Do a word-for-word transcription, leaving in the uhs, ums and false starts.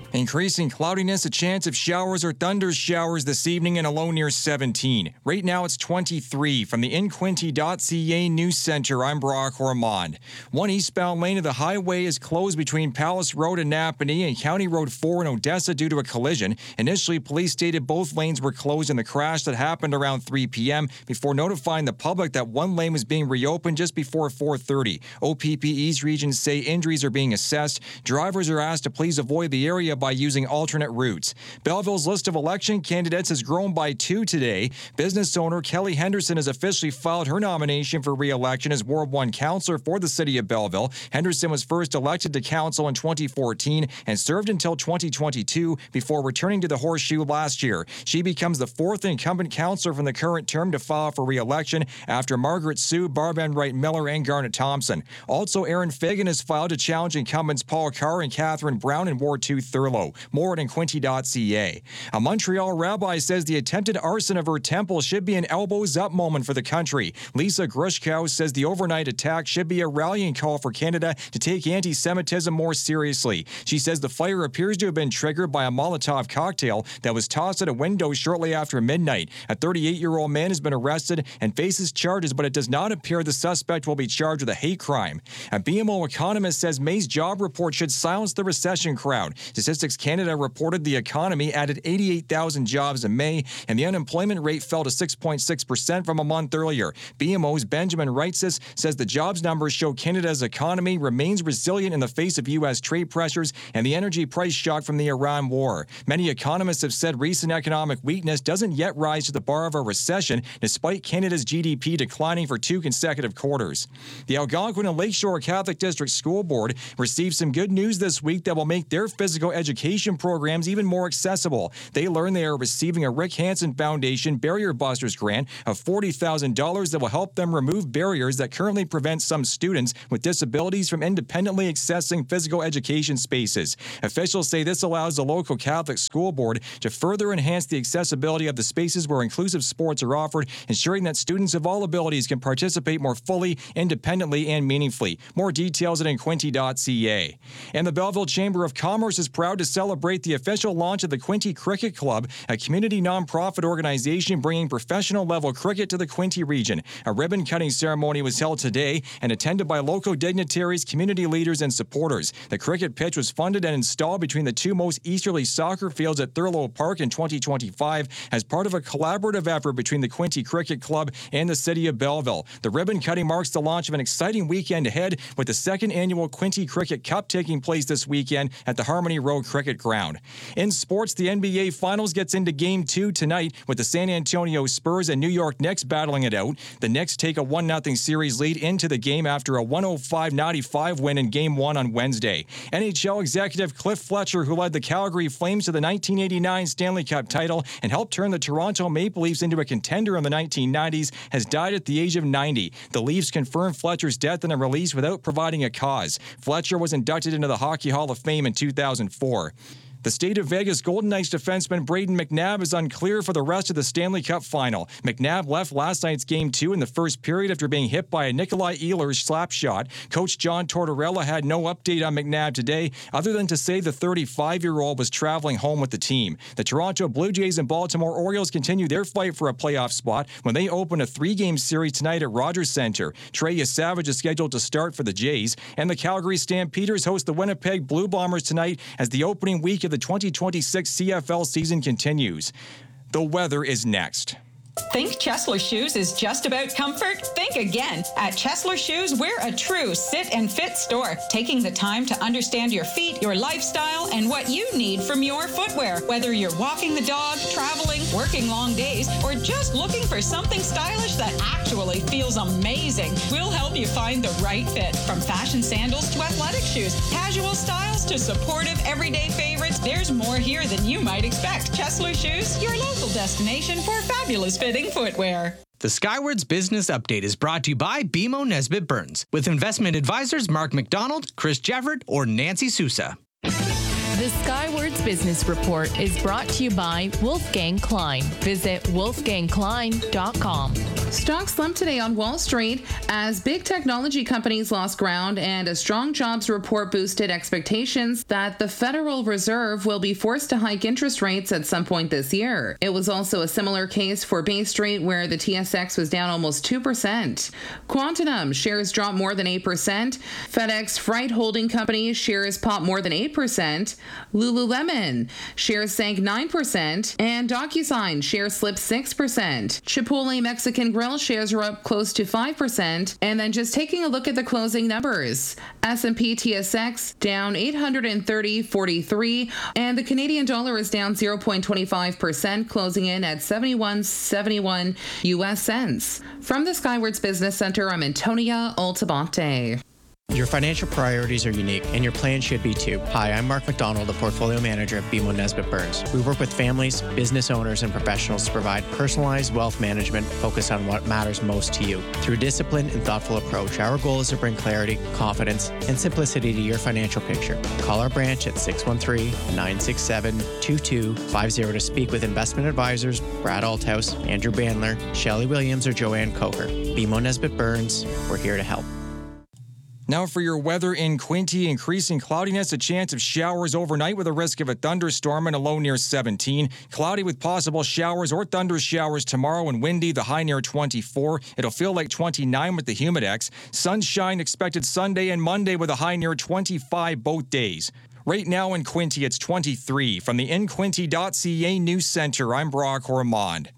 Increasing cloudiness, a chance of showers or thunder showers this evening and a low near seventeen. Right now it's twenty-three. From the in quinte dot c a News Center, I'm Brock Ormond. One eastbound lane of the highway is closed between Palace Road and Napanee and County Road four in Odessa due to a collision. Initially, police stated both lanes were closed in the crash that happened around three p.m. before notifying the public that one lane was being reopened just before four thirty. O P P East regions say injuries are being assessed. Drivers are asked to please avoid the area by using alternate routes. Belleville's list of election candidates has grown by two today. Business owner Kelly Henderson has officially filed her nomination for re-election as Ward one councillor for the city of Belleville. Henderson was first elected to council in twenty fourteen and served until twenty twenty-two before returning to the Horseshoe last year. She becomes the fourth incumbent councillor from the current term to file for re-election after Margaret Sue, Barb Ann Wright Miller, and Garnet Thompson. Also, Aaron Fagan has filed to challenge incumbents Paul Carr and Catherine Brown in Ward two Thurlow. More at in quinte dot c a. A Montreal rabbi says the attempted arson of her temple should be an elbows-up moment for the country. Lisa Grushkow says the overnight attack should be a rallying call for Canada to take anti-Semitism more seriously. She says the fire appears to have been triggered by a Molotov cocktail that was tossed at a window shortly after midnight. A thirty-eight-year-old man has been arrested and faces charges, but it does not appear the suspect will be charged with a hate crime. A B M O economist says May's job report should silence the recession crowd. Statistics Canada reported the economy added eighty-eight thousand jobs in May, and the unemployment rate fell to six point six percent from a month earlier. B M O's Benjamin Reitzis says the jobs numbers show Canada's economy remains resilient in the face of U S trade pressures and the energy price shock from the Iran war. Many economists have said recent economic weakness doesn't yet rise to the bar of a recession, despite Canada's G D P declining for two consecutive quarters. The Algonquin and Lakeshore Catholic District School Board received some good news this week that will make their physical education programs even more accessible. They learned they are receiving a Rick Hansen Foundation Barrier Busters grant of forty thousand dollars that will help them remove barriers that currently prevent some students with disabilities from independently accessing physical education spaces. Officials say this allows the local Catholic school board to further enhance the accessibility of the spaces where inclusive sports are offered, ensuring that students of all abilities can participate more fully, independently, and meaningfully. More details at in quinte dot c a. And the Belleville Chamber of Commerce is proud to celebrate the official launch of the Quinte Cricket Club, a community nonprofit organization bringing professional-level cricket to the Quinte region. A ribbon-cutting ceremony was held today and attended by local dignitaries, community leaders, and supporters. The cricket pitch was funded and installed between the two most easterly soccer fields at Thurlow Park in twenty twenty-five as part of a collaborative effort between the Quinte Cricket Club and the city of Belleville. The ribbon-cutting marks the launch of an exciting weekend ahead, with the second annual Quinte Cricket Cup taking place this weekend at the Harmony Road Cricket Ground. In sports, the N B A Finals gets into Game two tonight with the San Antonio Spurs and New York Knicks battling it out. The Knicks take a one nothing series lead into the game after a one oh five ninety-five win in Game one on Wednesday. N H L executive Cliff Fletcher, who led the Calgary Flames to the nineteen eighty-nine Stanley Cup title and helped turn the Toronto Maple Leafs into a contender in the nineteen nineties, has died at the age of ninety. The Leafs confirmed Fletcher's death in a release without providing a cause. Fletcher was inducted into the Hockey Hall of Fame in two thousand four. The state of Vegas Golden Knights defenseman Braden McNabb is unclear for the rest of the Stanley Cup final. McNabb left last night's Game two in the first period after being hit by a Nikolai Ehlers slap shot. Coach John Tortorella had no update on McNabb today, other than to say the thirty-five-year-old was traveling home with the team. The Toronto Blue Jays and Baltimore Orioles continue their fight for a playoff spot when they open a three-game series tonight at Rogers Center. Trey Yesavage is scheduled to start for the Jays, and the Calgary Stampeders host the Winnipeg Blue Bombers tonight as the opening week of the twenty twenty-six C F L season continues. The weather is next. Think Chesler Shoes is just about comfort? Think again. At Chesler Shoes, we're a true sit and fit store, taking the time to understand your feet, your lifestyle, and what you need from your footwear. Whether you're walking the dog, traveling, working long days, or just looking for something stylish that actually feels amazing, we'll help you find the right fit. From fashion sandals to athletic shoes, casual styles to supportive everyday favorites, there's more here than you might expect. Chesler Shoes, your local destination for fabulous fitting footwear. The Skywards Business Update is brought to you by B M O Nesbitt Burns, with investment advisors Mark McDonald, Chris Jeffert, or Nancy Sousa. The Skywards Business Report is brought to you by Wolfgang Klein. Visit wolfgang klein dot com. Stocks slumped today on Wall Street as big technology companies lost ground and a strong jobs report boosted expectations that the Federal Reserve will be forced to hike interest rates at some point this year. It was also a similar case for Bay Street, where the T S X was down almost two percent. Quantum shares dropped more than eight percent. FedEx Freight Holding Company shares popped more than eight percent. Lululemon shares sank nine percent. And DocuSign shares slipped six percent. Chipotle Mexican Grill shares are up close to five percent. And then just taking a look at the closing numbers. S and P T S X down eight hundred thirty point four three, and the Canadian dollar is down zero point two five percent, closing in at seventy-one seventy-one U S cents. From the Skywards Business Center, I'm Antonia Altabante. Your financial priorities are unique, and your plan should be too. Hi, I'm Mark McDonald, the Portfolio Manager at B M O Nesbitt Burns. We work with families, business owners, and professionals to provide personalized wealth management focused on what matters most to you. Through a disciplined and thoughtful approach, our goal is to bring clarity, confidence, and simplicity to your financial picture. Call our branch at six one three, nine six seven, two two five zero to speak with investment advisors Brad Althouse, Andrew Bandler, Shelley Williams, or Joanne Coker. B M O Nesbitt Burns, we're here to help. Now for your weather in Quinte, increasing cloudiness, a chance of showers overnight with a risk of a thunderstorm and a low near seventeen. Cloudy with possible showers or thunder showers tomorrow and windy, the high near twenty-four. It'll feel like twenty-nine with the Humidex. Sunshine expected Sunday and Monday with a high near twenty-five both days. Right now in Quinte, it's twenty-three. From the in quinte dot c a News Center, I'm Brock Ormond.